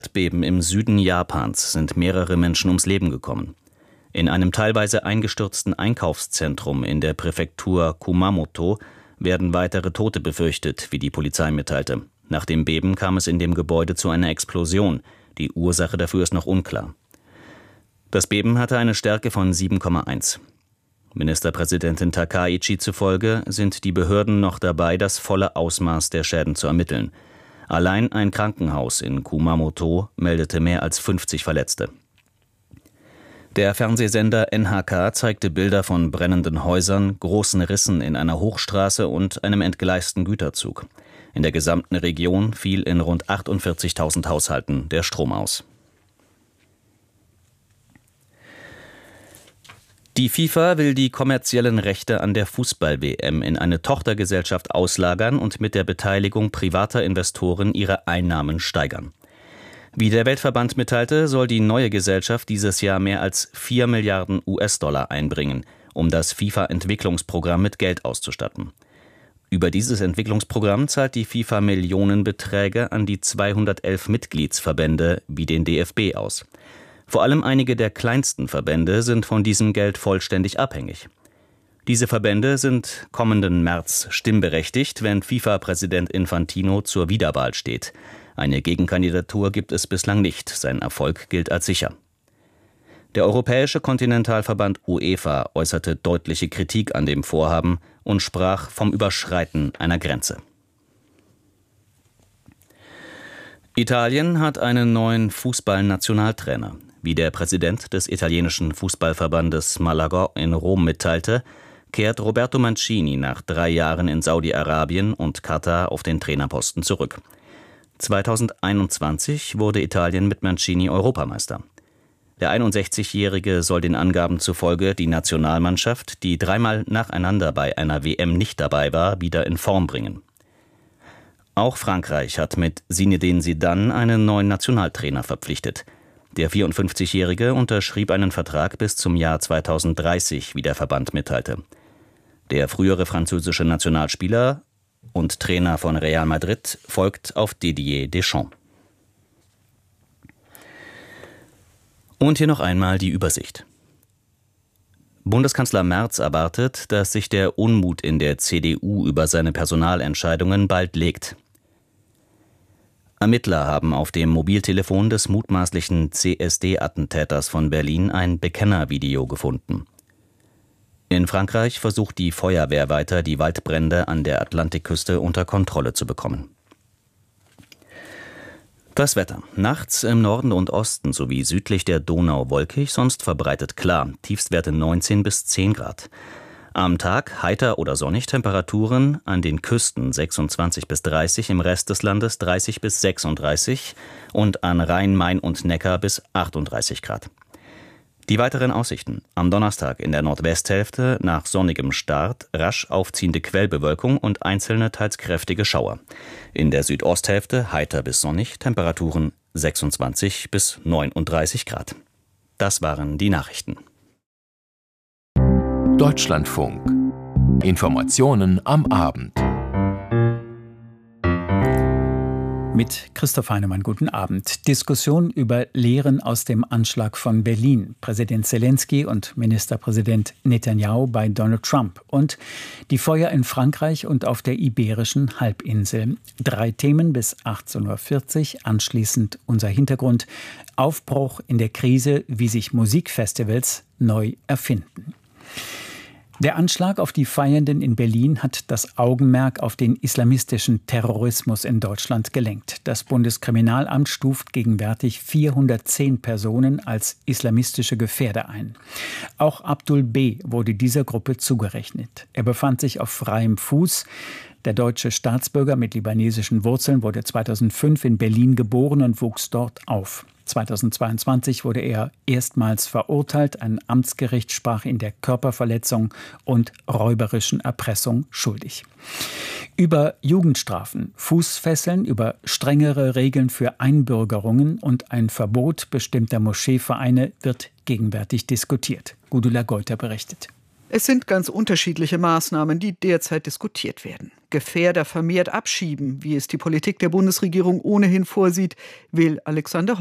Erdbeben im Süden Japans sind mehrere Menschen ums Leben gekommen. In einem teilweise eingestürzten Einkaufszentrum in der Präfektur Kumamoto werden weitere Tote befürchtet, wie die Polizei mitteilte. Nach dem Beben kam es in dem Gebäude zu einer Explosion. Die Ursache dafür ist noch unklar. Das Beben hatte eine Stärke von 7,1. Ministerpräsidentin Takaichi zufolge sind die Behörden noch dabei, das volle Ausmaß der Schäden zu ermitteln. Allein ein Krankenhaus in Kumamoto meldete mehr als 50 Verletzte. Der Fernsehsender NHK zeigte Bilder von brennenden Häusern, großen Rissen in einer Hochstraße und einem entgleisten Güterzug. In der gesamten Region fiel in rund 48.000 Haushalten der Strom aus. Die FIFA will die kommerziellen Rechte an der Fußball-WM in eine Tochtergesellschaft auslagern und mit der Beteiligung privater Investoren ihre Einnahmen steigern. Wie der Weltverband mitteilte, soll die neue Gesellschaft dieses Jahr mehr als 4 Milliarden US-Dollar einbringen, um das FIFA-Entwicklungsprogramm mit Geld auszustatten. Über dieses Entwicklungsprogramm zahlt die FIFA Millionenbeträge an die 211 Mitgliedsverbände wie den DFB aus. Vor allem einige der kleinsten Verbände sind von diesem Geld vollständig abhängig. Diese Verbände sind kommenden März stimmberechtigt, wenn FIFA-Präsident Infantino zur Wiederwahl steht. Eine Gegenkandidatur gibt es bislang nicht. Sein Erfolg gilt als sicher. Der Europäische Kontinentalverband UEFA äußerte deutliche Kritik an dem Vorhaben und sprach vom Überschreiten einer Grenze. Italien hat einen neuen Fußballnationaltrainer. Wie der Präsident des italienischen Fußballverbandes Malaga in Rom mitteilte, kehrt Roberto Mancini nach 3 Jahren in Saudi-Arabien und Katar auf den Trainerposten zurück. 2021 wurde Italien mit Mancini Europameister. Der 61-Jährige soll den Angaben zufolge die Nationalmannschaft, die 3-mal nacheinander bei einer WM nicht dabei war, wieder in Form bringen. Auch Frankreich hat mit Zinedine Zidane einen neuen Nationaltrainer verpflichtet. Der 54-Jährige unterschrieb einen Vertrag bis zum Jahr 2030, wie der Verband mitteilte. Der frühere französische Nationalspieler und Trainer von Real Madrid folgt auf Didier Deschamps. Und hier noch einmal die Übersicht. Bundeskanzler Merz erwartet, dass sich der Unmut in der CDU über seine Personalentscheidungen bald legt. Ermittler haben auf dem Mobiltelefon des mutmaßlichen CSD-Attentäters von Berlin ein Bekennervideo gefunden. In Frankreich versucht die Feuerwehr weiter, die Waldbrände an der Atlantikküste unter Kontrolle zu bekommen. Das Wetter. Nachts im Norden und Osten sowie südlich der Donau wolkig, sonst verbreitet klar. Tiefstwerte 19 bis 10 Grad. Am Tag heiter oder sonnig, Temperaturen an den Küsten 26 bis 30, im Rest des Landes 30 bis 36 und an Rhein, Main und Neckar bis 38 Grad. Die weiteren Aussichten. Am Donnerstag in der Nordwesthälfte nach sonnigem Start rasch aufziehende Quellbewölkung und einzelne teils kräftige Schauer. In der Südosthälfte heiter bis sonnig, Temperaturen 26 bis 39 Grad. Das waren die Nachrichten. Deutschlandfunk. Informationen am Abend. Mit Christoph Heinemann, guten Abend. Diskussion über Lehren aus dem Anschlag von Berlin. Präsident Zelensky und Ministerpräsident Netanyahu bei Donald Trump. Und die Feuer in Frankreich und auf der Iberischen Halbinsel. 3 Themen bis 18.40 Uhr. Anschließend unser Hintergrund. Aufbruch in der Krise, wie sich Musikfestivals neu erfinden. Der Anschlag auf die Feiernden in Berlin hat das Augenmerk auf den islamistischen Terrorismus in Deutschland gelenkt. Das Bundeskriminalamt stuft gegenwärtig 410 Personen als islamistische Gefährder ein. Auch Abdul B. wurde dieser Gruppe zugerechnet. Er befand sich auf freiem Fuß. Der deutsche Staatsbürger mit libanesischen Wurzeln wurde 2005 in Berlin geboren und wuchs dort auf. 2022 wurde er erstmals verurteilt. Ein Amtsgericht sprach ihn der Körperverletzung und räuberischen Erpressung schuldig. Über Jugendstrafen, Fußfesseln, über strengere Regeln für Einbürgerungen und ein Verbot bestimmter Moscheevereine wird gegenwärtig diskutiert. Gudula Golter berichtet. Es sind ganz unterschiedliche Maßnahmen, die derzeit diskutiert werden. Gefährder vermehrt abschieben, wie es die Politik der Bundesregierung ohnehin vorsieht, will Alexander